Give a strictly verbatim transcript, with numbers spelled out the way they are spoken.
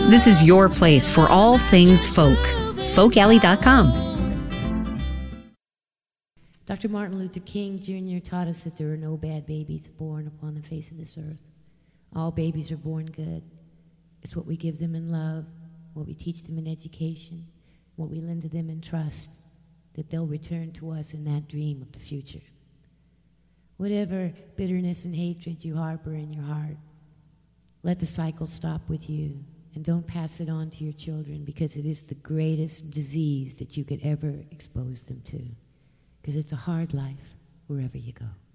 This is your place for all things folk. folk alley dot com. Doctor Martin Luther King Junior taught us that there are no bad babies born upon the face of this earth. All babies are born good. It's what we give them in love, what we teach them in education, what we lend to them in trust, that they'll return to us in that dream of the future. Whatever bitterness and hatred you harbor in your heart, let the cycle stop with you, and don't pass it on to your children, because it is the greatest disease that you could ever expose them to, because it's a hard life wherever you go.